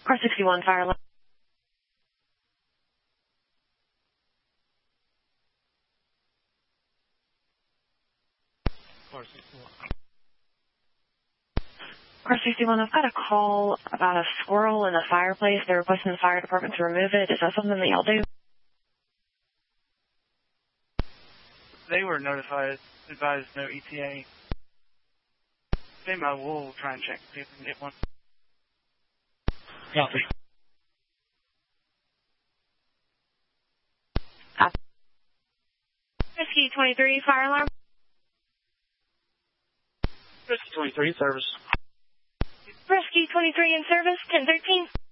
Car 61, fire alarm. Car 61, I've got a call about a squirrel in a fireplace. They're requesting the fire department to remove it. Is that something that y'all do? They were notified, advised no ETA. We'll try and check, see if we can get one. Copy. Rescue 23, fire alarm. Rescue 23, service. Rescue 23 in service, 1013.